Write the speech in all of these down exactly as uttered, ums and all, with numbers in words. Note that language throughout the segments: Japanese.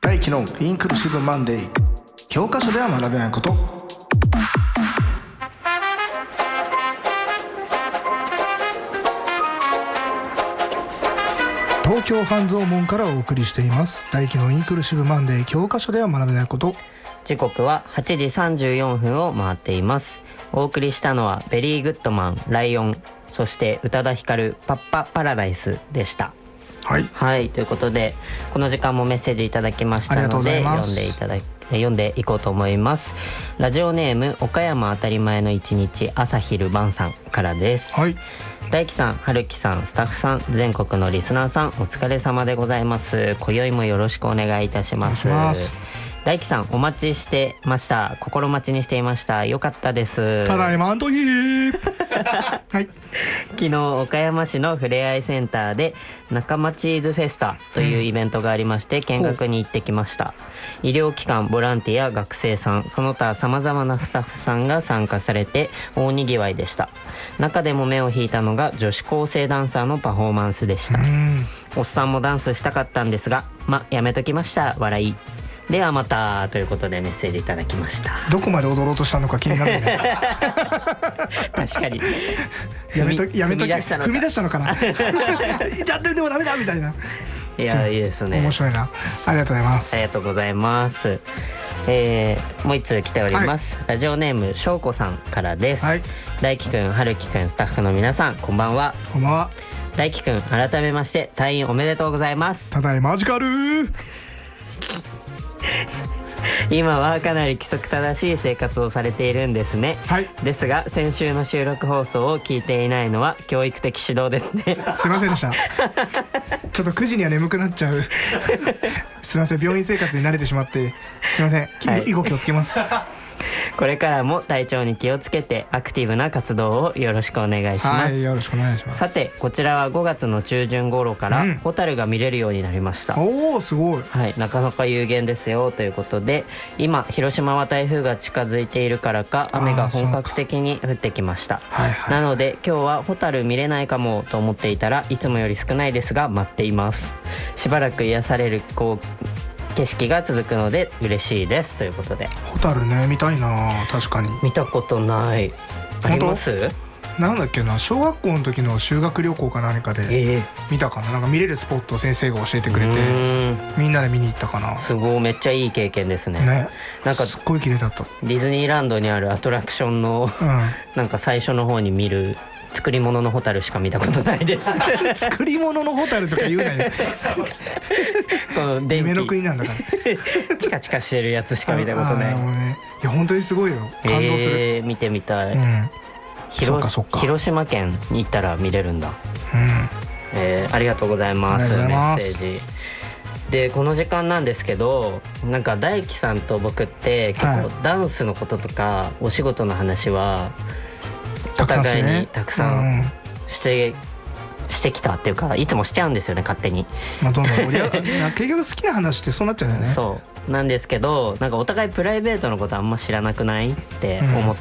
大輝のインクルーシブマンデー。教科書では学べないこと。東京半蔵門からお送りしています大輝のインクルーシブマンデー。教科書では学べないこと。 時刻ははちじさんじゅうよんぷんを回っています。お送りしたのはベリーグッドマン、ライオン、そして宇多田ヒカル、パッパパラダイスでした。 はい、 はい、ということでこの時間もメッセージいただきましたので読んでいただき読んでいこうと思います。ラジオネーム岡山当たり前の一日朝昼晩さんからです。 はい、 大輝さん、春樹さん、スタッフさん、全国のリスナーさん、お疲れ様でございます。今宵もよろしくお願いいたします。 お願いします。 大輝さん、お待ちしてました。心待ちにしていました。よかったです。 ただいまんとひーはい、 昨日岡山市のふれあいセンターで仲間チーズフェスタというイベントがありまして、うん、見学に行ってきました。医療機関、ボランティア、学生さん、その他さまざまなスタッフさんが参加されて大にぎわいでした。中でも目を引いたのが女子高生ダンサーのパフォーマンスでした。おっさんもダンスしたかったんですが、ま、やめときました。笑い。ではまたということでメッセージいただきました。 どこまで踊ろうとしたのか気になるね確かにやめとやめと踏み出したのか踏み出したのかなやってでもダメだみたいな。 いや、いいですね。 面白いな。ありがとうございます。 ありがとうございます。えー、もう一通来ております、はい、ラジオネームしょうこさんからです。はい、大輝くん、春樹くん、スタッフの皆さん、こんばんは。 こんばんは。 大輝くん、改めまして退院おめでとうございます。 ただいマジカル今はかなり規則正しい生活をされているんですね。はい、ですが先週の収録放送を聞いていないのは教育的指導ですね。 すいませんでしたちょっとくじには眠くなっちゃうすいません、病院生活に慣れてしまってすいません、はい、以後気をつけますこれからも体調に気をつけてアクティブな活動をよろしくお願いします。 はい、よろしくお願いします。 さて、こちらはごがつの中旬頃からホタルが見れるようになりました。 おお、すごい。 はい、なかなか有限ですよということで、今広島は台風が近づいているからか雨が本格的に降ってきました。はいはい、なので今日はホタル見れないかもと思っていたらいつもより少ないですが待っています。しばらく癒されるこう景色が続くので嬉しいですということで。 ホタルね、見たいな。確かに見たことない。あります？ なんだっけな、小学校の時の修学旅行か何かで見たかな、えー、なんか見れるスポットを先生が教えてくれてみんなで見に行ったかな。 すごい、めっちゃいい経験ですね。 ね、 なんかすっごい綺麗だった。 ディズニーランドにあるアトラクションの、うん、なんか最初の方に見る作り物のホタルしか見たことないです作り物のホタルとか言うなよこの電気夢の国なんだからチカチカしてるやつしか見たことない。 ね、いや本当にすごいよ、感動する。 えー、見てみたい。うん、 広, 広島県に行ったら見れるんだ。うん、えー、ありがとうございます。メッセージで、この時間なんですけど、なんか大輝さんと僕って結構ダンスのこととかお仕事の話はお互いにたくさんして、してきたっていうか、いつもしちゃうんですよね、勝手に。 まあどんどん盛り上が結局好きな話ってそうなっちゃうんだよね。 そうなんですけど、なんかお互いプライベートのことあんま知らなくないって思って、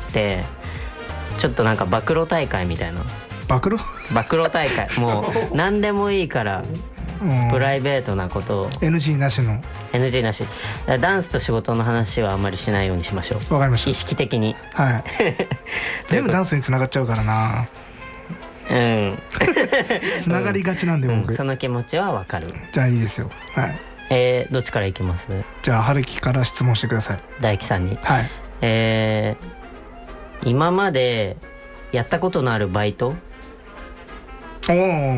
うん、ちょっとなんか暴露大会みたいな。 暴露暴露大会もう何でもいいからプライベートなことをエヌジー なしのエヌジー なし。ダンスと仕事の話はあんまりしないようにしましょう。 わかりました。 意識的に。 はい全部ダンスにつながっちゃうからな。うんつながりがちなんで僕、 うん、その気持ちはわかる。 じゃあいいですよ。はい、 えー、どっちからいきます？ じゃあ春樹から質問してください。 大輝さんに。 はい、 えー、今までやったことのあるバイト。 おお